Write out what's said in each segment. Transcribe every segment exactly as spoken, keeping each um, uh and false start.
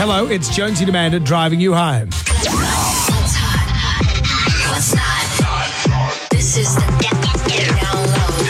Hello, it's Jonesy and Amanda driving you home. What's hot? What's not? This is the download.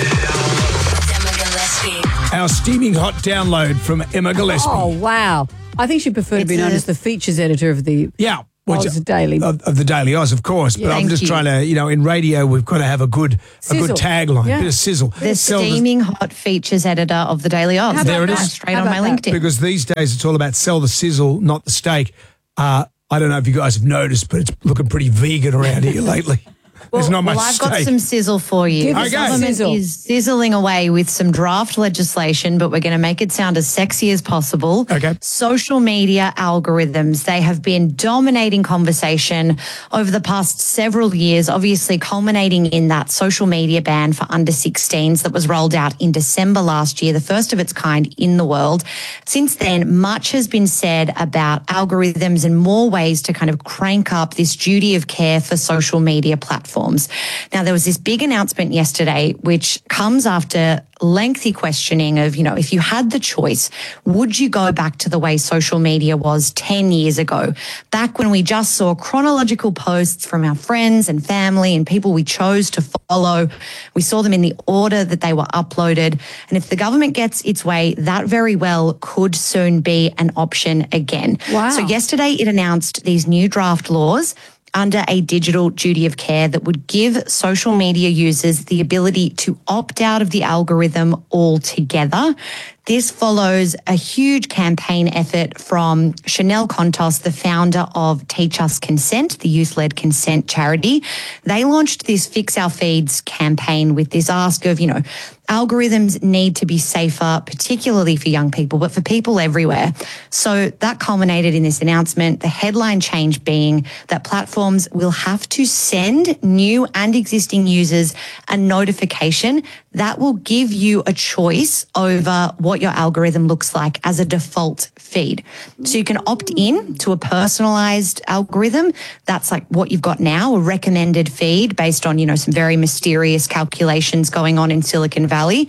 Emma Gillespie. Our steaming hot download from Emma Gillespie. Oh, wow. I think she'd prefer to be It's known a- as the features editor of the Yeah. Oz Daily. Of, of the Daily Oz, of course. But I'm Thank just you. trying to, you know, in radio, we've got to have a good a Sizzle. good tagline, Yeah. a bit of sizzle. The Sell steaming hot features editor of the Daily Oz. How There it about is. that? Straight How on my about that? LinkedIn. Because these days it's all about sell the sizzle, not the steak. Uh, I don't know if you guys have noticed, but it's looking pretty vegan around here lately. There's not much Well, I've steak. got some sizzle for you. Give The us some government sizzle. is sizzling away with some draft legislation, but we're going to make it sound as sexy as possible. Okay. Social media algorithms, they have been dominating conversation over the past several years, obviously culminating in that social media ban for under sixteens that was rolled out in December last year, the first of its kind in the world. Since then, much has been said about algorithms and more ways to kind of crank up this duty of care for social media platforms. Now, there was this big announcement yesterday, which comes after lengthy questioning of, you know, if you had the choice, would you go back to the way social media was ten years ago, back when we just saw chronological posts from our friends and family and people we chose to follow? We saw them in the order that they were uploaded. And if the government gets its way, that very well could soon be an option again. Wow. So yesterday it announced these new draft laws under a digital duty of care that would give social media users the ability to opt out of the algorithm altogether. This follows a huge campaign effort from Chanel Contos, the founder of Teach Us Consent, the youth-led consent charity. They launched this Fix Our Feeds campaign with this ask of, you know, algorithms need to be safer, particularly for young people, but for people everywhere. So that culminated in this announcement, the headline change being that platforms will have to send new and existing users a notification that will give you a choice over what your algorithm looks like as a default feed. So you can opt in to a personalized algorithm. That's like what you've got now, a recommended feed based on, you know, some very mysterious calculations going on in Silicon Valley.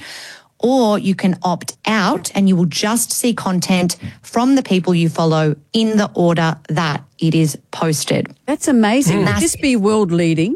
Or you can opt out and you will just see content from the people you follow in the order that it is posted. That's amazing. Would That's- this be world leading?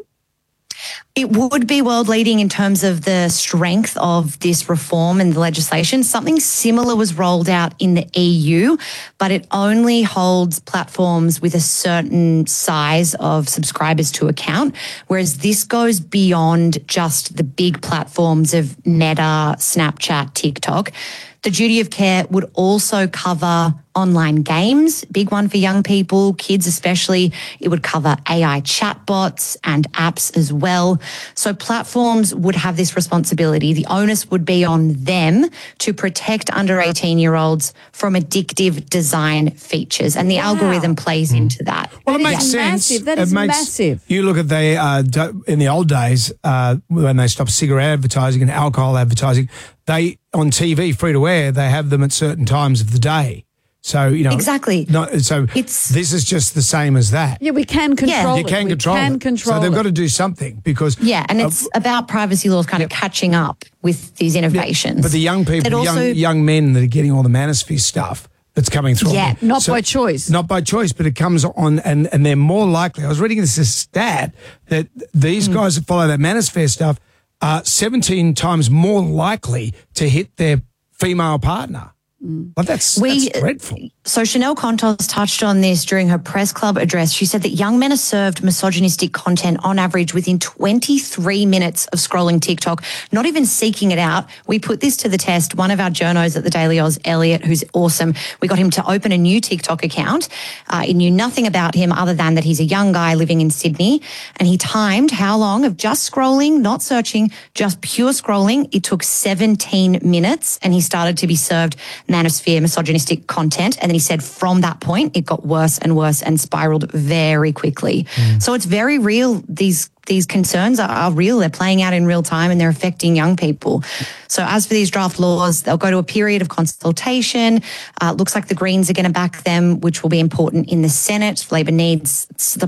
It would be world leading in terms of the strength of this reform and the legislation. Something similar was rolled out in the E U, but it only holds platforms with a certain size of subscribers to account, whereas this goes beyond just the big platforms of Meta, Snapchat, TikTok. The duty of care would also cover online games, big one for young people, kids especially. It would cover A I chatbots and apps as well. So platforms would have this responsibility. The onus would be on them to protect under eighteen-year-olds from addictive design features, and the Wow. algorithm plays into that. Well, it That makes is sense. massive. That It is makes- massive. You look at the uh, d- in the old days uh, when they stopped cigarette advertising and alcohol advertising. They on T V free to air. They have them at certain times of the day. So you know Exactly. Not, so It's- this is just the same as that. Yeah, we can control You it. can we control can it. control so they've it. got to do something because Yeah, and uh, it's about privacy laws kind of catching up with these innovations. but the young people, It also- young young men that are getting all the manosphere stuff that's coming through. Yeah, not by choice. Not by choice, but it comes on, and, and they're more likely. I was reading this stat that these Hmm. guys that follow that manosphere stuff are seventeen times more likely to hit their female partner. Like that's, We- that's dreadful. So Chanel Contos touched on this during her press club address. She said that young men are served misogynistic content on average within twenty-three minutes of scrolling TikTok, not even seeking it out. We put this to the test. One of our journos at the Daily Oz, Elliot, who's awesome, we got him to open a new TikTok account. Uh, he knew nothing about him other than that he's a young guy living in Sydney. And he timed how long of just scrolling, not searching, just pure scrolling. It took seventeen minutes and he started to be served manosphere, misogynistic content. And then he said from that point, it got worse and worse and spiraled very quickly. Mm. So it's very real. These these concerns are, are real. They're playing out in real time and they're affecting young people. So as for these draft laws, they'll go to a period of consultation. Uh, looks like the Greens are going to back them, which will be important in the Senate. Labor needs the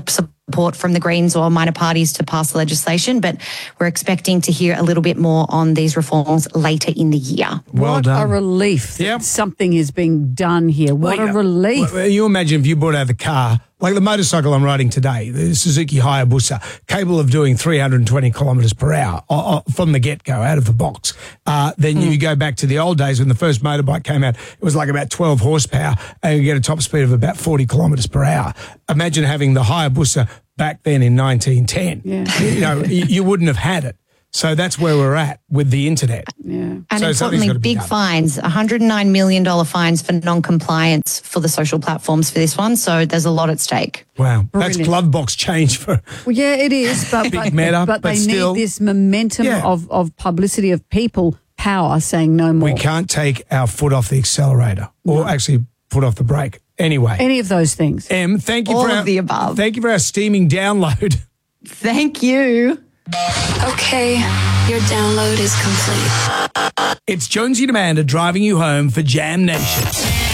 support from the Greens or minor parties to pass the legislation, but we're expecting to hear a little bit more on these reforms later in the year. Well what done. a relief that Yep. something is being done here. What Like, a relief. well, you imagine if you brought out the car, like the motorcycle I'm riding today, the Suzuki Hayabusa, capable of doing three hundred twenty kilometres per hour uh, uh, from the get-go, out of the box. Uh, then Hmm. you go back to the old days when the first motorbike came out, it was like about twelve horsepower and you get a top speed of about forty kilometres per hour. Imagine having the Hayabusa back then in nineteen ten. Yeah. You know, you, you wouldn't have had it. So that's where we're at with the internet. Yeah. And So something's importantly, gotta be big done. fines, one hundred nine million dollars fines for non-compliance for the social platforms for this one. So there's a lot at stake. Wow. That's Brilliant. glove box change for... Well, yeah, it is, but but, meta, but but they still- need this momentum Yeah. of, of publicity of people power saying no more. We can't take our foot off the accelerator or actually foot off the brake. Anyway, Any of those things. Em, thank you All for of our, the above. Thank you for our steaming download. Thank you. Okay, your download is complete. It's Jonesy and Amanda driving you home for Jam Nation.